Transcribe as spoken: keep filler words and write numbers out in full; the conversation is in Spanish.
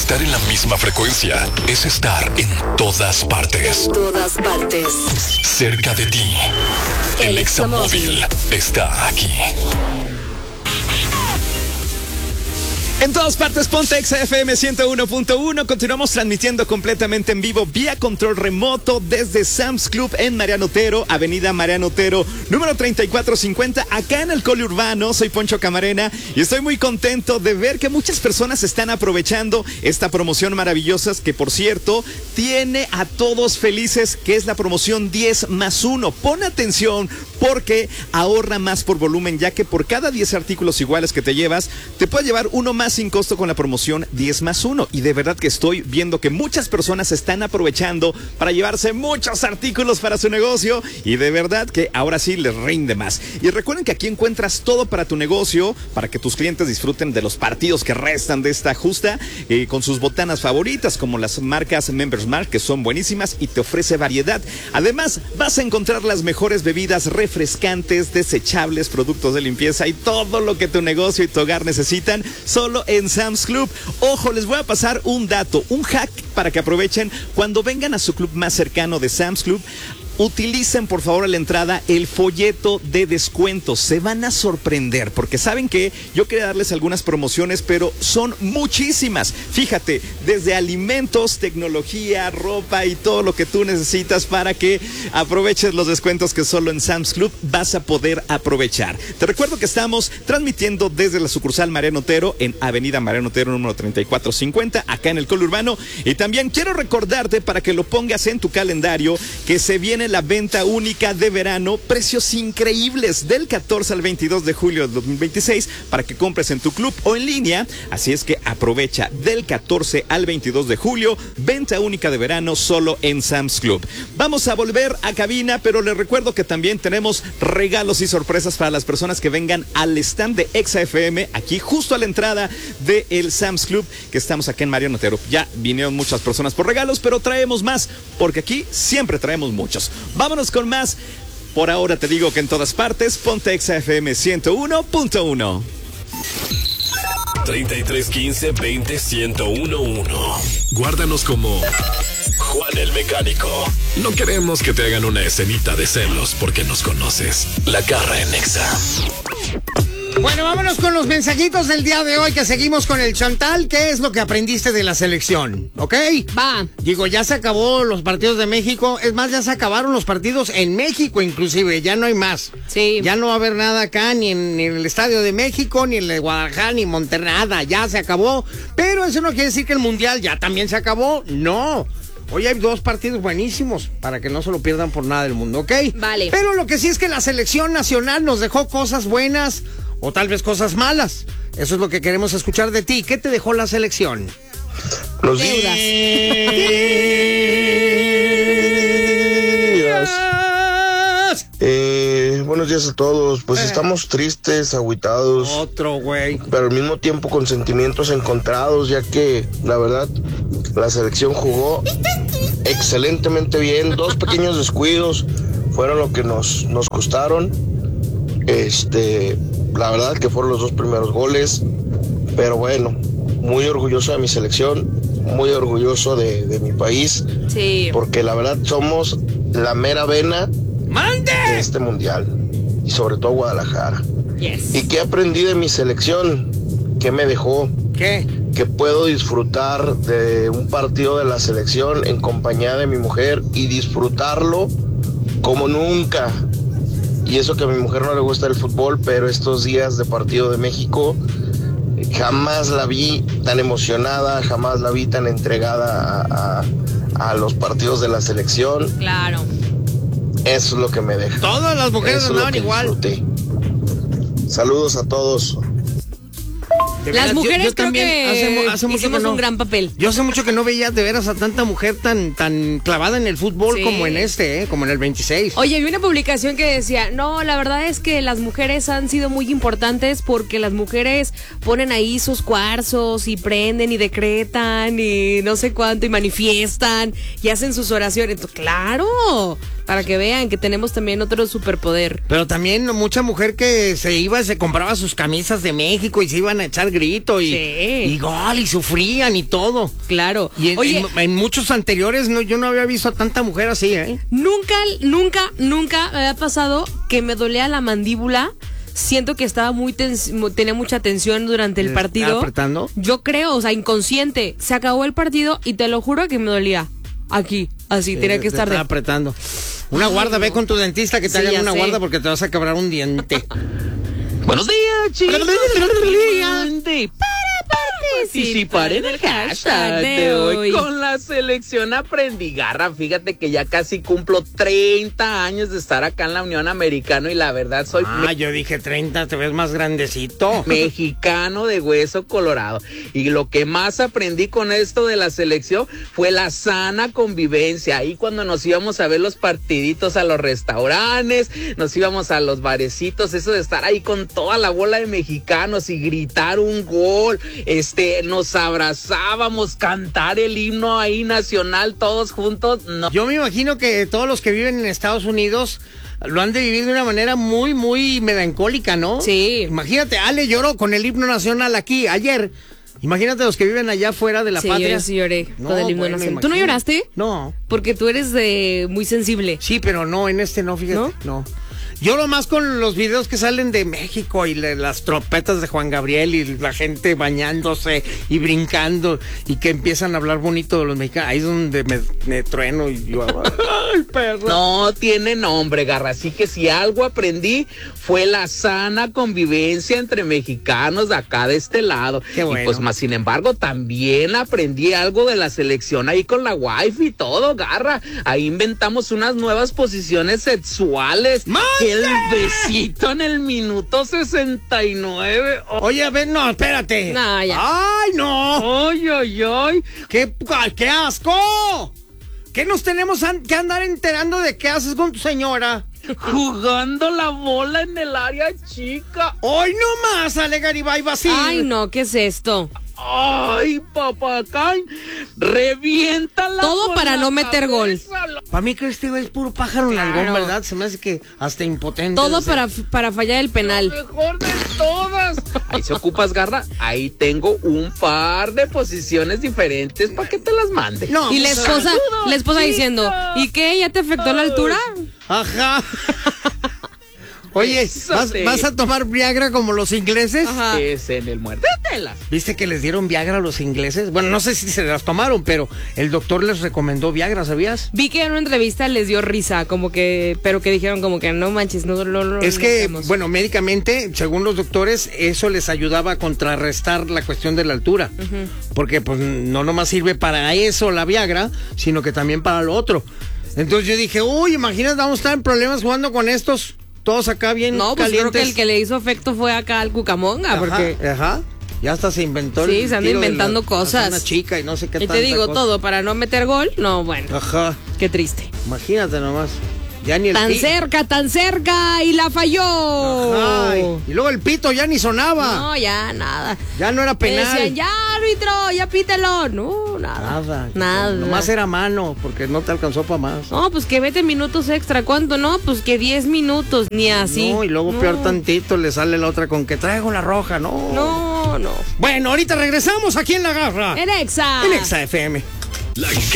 Estar en la misma frecuencia es estar en todas partes. En todas partes. Cerca de ti. El Examóvil está aquí. En todas partes, ponte Exa F M ciento uno punto uno. Continuamos transmitiendo completamente en vivo vía control remoto desde Sam's Club en Mariano Otero, Avenida Mariano Otero, número treinta y cuatro cincuenta, acá en el Coli Urbano. Soy Poncho Camarena y estoy muy contento de ver que muchas personas están aprovechando esta promoción maravillosa, que por cierto, tiene a todos felices, que es la promoción diez más uno. Pon atención porque ahorra más por volumen, ya que por cada diez artículos iguales que te llevas, te puede llevar uno más sin costo con la promoción diez más uno. Y de verdad que estoy viendo que muchas personas están aprovechando para llevarse muchos artículos para su negocio, y de verdad que ahora sí les rinde más. Y recuerden que aquí encuentras todo para tu negocio, para que tus clientes disfruten de los partidos que restan de esta justa, eh, con sus botanas favoritas, como las marcas Members Mark, que son buenísimas y te ofrece variedad. Además, vas a encontrar las mejores bebidas refrescantes, desechables, productos de limpieza y todo lo que tu negocio y tu hogar necesitan, solo en Sam's Club. Ojo, les voy a pasar un dato, un hack para que aprovechen cuando vengan a su club más cercano de Sam's Club. Utilicen por favor a la entrada el folleto de descuentos. Se van a sorprender porque saben que yo quería darles algunas promociones, pero son muchísimas. Fíjate, desde alimentos, tecnología, ropa y todo lo que tú necesitas para que aproveches los descuentos que solo en Sam's Club vas a poder aprovechar. Te recuerdo que estamos transmitiendo desde la sucursal Mariano Otero en Avenida Mariano Otero número treinta y cuatro cincuenta, acá en el Coli Urbano. Y también quiero recordarte, para que lo pongas en tu calendario, que se viene la venta única de verano, precios increíbles del catorce al veintidós de julio de dos mil veintiséis, para que compres en tu club o en línea. Así es que aprovecha del catorce al veintidós de julio, venta única de verano solo en Sam's Club. Vamos a volver a cabina, pero les recuerdo que también tenemos regalos y sorpresas para las personas que vengan al stand de Exa F M, aquí justo a la entrada del Sam's Club, que estamos aquí en Mariano Otero. Ya vinieron muchas personas por regalos, pero traemos más, porque aquí siempre traemos muchos. Vámonos con más. Por ahora te digo que en todas partes, ponte Exa F M ciento uno punto uno. treinta y tres quince veinte ciento uno uno. Guárdanos como Juan el Mecánico. No queremos que te hagan una escenita de celos porque nos conoces. La Garra en Exa. Bueno, vámonos con los mensajitos del día de hoy, que seguimos con el Chantal. ¿Qué es lo que aprendiste de la selección? ¿Ok? Va. Digo, ya se acabó los partidos de México. Es más, ya se acabaron los partidos en México inclusive. Ya no hay más. Sí. Ya no va a haber nada acá, ni en, ni en el Estadio de México, ni en el de Guadalajara, ni en Monterrey. Nada, ya se acabó. Pero eso no quiere decir que el Mundial ya también se acabó. No. Hoy hay dos partidos buenísimos para que no se lo pierdan por nada del mundo, ¿ok? Vale. Pero lo que sí es que la selección nacional nos dejó cosas buenas, o tal vez cosas malas. Eso es lo que queremos escuchar de ti. ¿Qué te dejó la selección? Los Deudas. días. Eh, buenos días a todos. Pues eh. estamos tristes, agüitados. Otro, güey. Pero al mismo tiempo con sentimientos encontrados, ya que la verdad la selección jugó excelentemente bien. Dos pequeños descuidos fueron lo que nos, nos costaron. Este... La verdad que fueron los dos primeros goles, pero bueno, muy orgulloso de mi selección, muy orgulloso de, de mi país, sí, porque la verdad somos la mera vena ¡Mande! de este mundial, y sobre todo Guadalajara. Yes. ¿Y qué aprendí de mi selección? ¿Qué me dejó? ¿Qué? Que puedo disfrutar de un partido de la selección en compañía de mi mujer y disfrutarlo como nunca. Y eso que a mi mujer no le gusta el fútbol, pero estos días de partido de México jamás la vi tan emocionada, jamás la vi tan entregada a, a, a los partidos de la selección. Claro. Eso es lo que me deja. Todas las mujeres andaban igual. Disfruté. Saludos a todos. Las mujeres yo, yo creo que hace, hace mucho hicimos que no, un gran papel. Yo hace mucho que no veía de veras a tanta mujer tan tan clavada en el fútbol, sí, como en este, ¿eh? Como en el veintiséis. Oye, vi una publicación que decía, no, la verdad es que las mujeres han sido muy importantes porque las mujeres ponen ahí sus cuarzos y prenden y decretan y no sé cuánto y manifiestan y hacen sus oraciones. Entonces, claro, Para que vean que tenemos también otro superpoder. Pero también mucha mujer que se iba y se compraba sus camisas de México y se iban a echar grito y, Sí. y gol y sufrían y todo. Claro. Y en, Oye, en- en muchos anteriores no, yo no había visto a tanta mujer así, ¿eh? nunca, nunca, nunca me había pasado que me dolía la mandíbula. Siento que estaba muy tens- mu- tenía mucha tensión durante el ¿Estaba partido. apretando? Yo creo, o sea, inconsciente. Se acabó el partido y te lo juro que me dolía. Aquí, así, tenía que Te estar de... estaba apretando. Una Ay, guarda, no. ve con tu dentista que te Sí, hagan ya una sé. guarda porque te vas a quebrar un diente. Buenos días, chicos. Para Participar en el hashtag de hoy. Con la selección aprendí, Garra. Fíjate que ya casi cumplo treinta años de estar acá en la Unión Americana y la verdad soy Ah, yo dije treinta, te ves más grandecito. mexicano de hueso colorado. Y lo que más aprendí con esto de la selección fue la sana convivencia. Ahí cuando nos íbamos a ver los partiditos a los restaurantes, nos íbamos a los barecitos, eso de estar ahí con toda la bola de mexicanos y gritar un gol, este, nos abrazábamos, cantar el himno ahí nacional todos juntos. No. Yo me imagino que todos los que viven en Estados Unidos lo han de vivir de una manera muy, muy melancólica, ¿no? Sí. Imagínate, Ale lloró con el himno nacional aquí ayer. Imagínate los que viven allá fuera de la Sí, patria. yo sí lloré No, con el himno bueno, nacional. ¿Tú no imagínate. lloraste? No. Porque tú eres de muy sensible. Sí, pero no, en este no, fíjate. ¿No? No. Lloro más con los videos que salen de México y le- las trompetas de Juan Gabriel y la gente bañándose y brincando y que empiezan a hablar bonito de los mexicanos. Ahí es donde me, me trueno y yo... ¡Ay, perro! No tiene nombre, Garra. Así que si algo aprendí fue la sana convivencia entre mexicanos de acá de este lado. Qué bueno. Y pues más sin embargo también aprendí algo de la selección ahí con la wifi y todo, Garra. Ahí inventamos unas nuevas posiciones sexuales. ¡Mande! Que el besito en el minuto sesenta y nueve. Oh, Oye, a ver, no, espérate. No, ya. ¡Ay, no! ¡Ay, ay, ay! ¡Qué, qué asco! ¿Qué nos tenemos an- que andar enterando de qué haces con tu señora? Jugando la bola en el área chica. ¡Hoy no más, Ale Garibay Basil! Ay, no, ¿qué es esto? ¡Ay, papacán! ¡Revienta la Todo con para la no meter gol. cabeza! Para mí que este güey es puro pájaro en Claro. algún, ¿verdad? Se me hace que hasta impotente. Todo desde- para, para fallar el ¡Lo penal. mejor de todas! Ahí se ocupas, Garra. Ahí tengo un par de posiciones diferentes para que te las mande. No, Y la pues, esposa, Saludos, la esposa chica. diciendo, ¿y qué? ¿Ya te afectó la altura? Ajá. Oye, Eso ¿vas, te- vas a tomar Viagra como los ingleses? Ajá. Es en el muérdetelas. ¿Viste que les dieron Viagra a los ingleses? Bueno, no sé si se las tomaron, pero el doctor les recomendó Viagra, ¿sabías? Vi que en una entrevista les dio risa, como que, pero que dijeron como que no manches, no lo no, Es no que, hacemos. bueno, médicamente, según los doctores, eso les ayudaba a contrarrestar la cuestión de la altura. Porque, pues, no nomás sirve para eso la Viagra, sino que también para lo otro. Entonces yo dije, uy, imagínate, vamos a estar en problemas jugando con estos, todos acá bien No, pues calientes. creo que el que le hizo efecto fue acá al Cucamonga, Ajá, porque... Ajá, ya hasta se inventó el Sí, se anda tiro de inventando la- cosas. Una chica y no sé qué Y te tanta digo cosa. todo, para no meter gol, no, bueno, Ajá, qué triste. imagínate nomás. Ya ni el Tan pi- cerca, tan cerca, y la falló. Ay, y luego el pito ya ni sonaba. No, ya, nada. Ya no era Me penal. decían, ya, árbitro, ya pítelo. No, nada. Nada. Nada. Nomás era mano, porque no te alcanzó para más. No, pues que vete minutos extra. ¿Cuánto? No, pues que diez minutos, ni así. No, y luego No. peor tantito le sale la otra con que traigo la roja, no. No, no. Bueno, ahorita regresamos aquí en La Garra. En Exa. En Exa F M. La